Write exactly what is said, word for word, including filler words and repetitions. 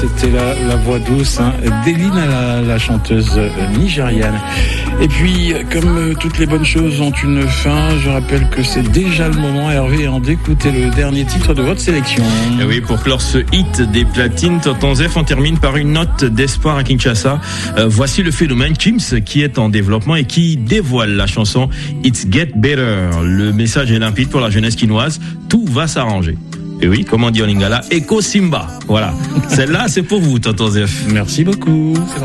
C'était la, la voix douce hein, d'Elina, la, la chanteuse nigériane. Et puis, comme euh, toutes les bonnes choses ont une fin, je rappelle que c'est déjà le moment, Hervé, hein, d'écouter le dernier titre de votre sélection. Et oui, pour clore ce hit des platines, Tonton Zef, on termine par une note d'espoir à Kinshasa. Euh, voici le phénomène Chims qui est en développement et qui dévoile la chanson It's Get Better. Le message est limpide pour la jeunesse quinoise. Tout va s'arranger. Et oui, comme on dit en lingala, Eko Simba. Voilà. Celle-là, c'est pour vous, Tonton Zef. Merci beaucoup.